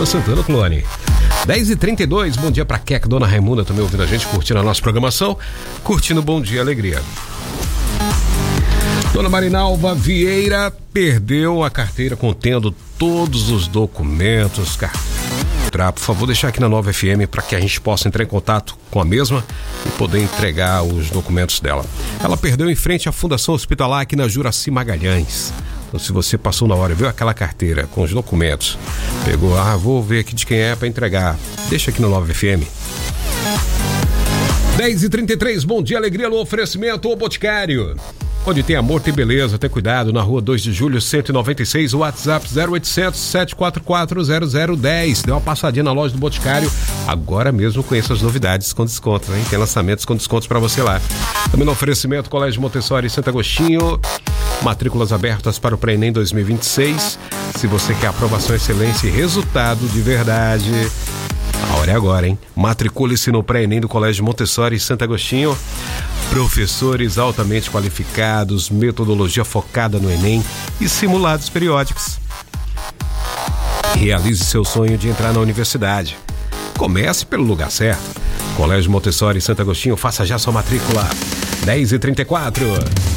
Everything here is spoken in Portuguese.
Luan Santana Clone. 10h32, bom dia pra Keck, Dona Raimunda também ouvindo a gente, curtindo a nossa programação, curtindo Bom Dia Alegria. Dona Marinalva Vieira perdeu a carteira contendo todos os documentos. Por favor, deixar aqui na Nova FM para que a gente possa entrar em contato com a mesma e poder entregar os documentos dela. Ela perdeu em frente à Fundação Hospitalar aqui na Juraci Magalhães. Então, se você passou na hora e viu aquela carteira com os documentos, pegou, vou ver aqui de quem é para entregar, deixa aqui no Nova FM. 10h33, bom dia, alegria no oferecimento, o Boticário. Onde tem amor, tem beleza, tem cuidado, na rua 2 de julho, 196, WhatsApp 0800 744 0010. Dê uma passadinha na loja do Boticário, agora mesmo conheça as novidades com descontos, hein? Tem lançamentos com descontos para você lá. Também no oferecimento, Colégio Montessori Santo Agostinho, matrículas abertas para o Pré-ENEM 2026. Se você quer aprovação, excelência e resultado de verdade, a hora é agora, hein? Matricule-se no Pré-ENEM do Colégio Montessori Santo Agostinho. Professores altamente qualificados, metodologia focada no Enem e simulados periódicos. Realize seu sonho de entrar na universidade. Comece pelo lugar certo. Colégio Montessori Santo Agostinho, faça já sua matrícula. 10h34.